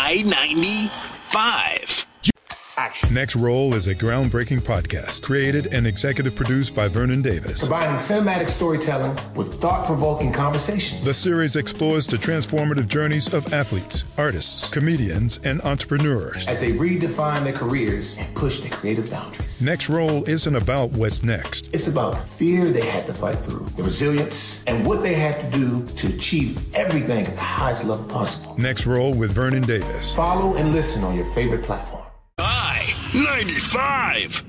I-95. Action. Next Roll is a groundbreaking podcast created and executive produced by Vernon Davis. Combining cinematic storytelling with thought-provoking conversations. The series explores the transformative journeys of athletes, artists, comedians, and entrepreneurs as they redefine their careers and push their creative boundaries. Next Roll isn't about what's next. It's about the fear they had to fight through, the resilience, and what they had to do to achieve everything at the highest level possible. Next Roll with Vernon Davis. Follow and listen on your favorite platform. I-95.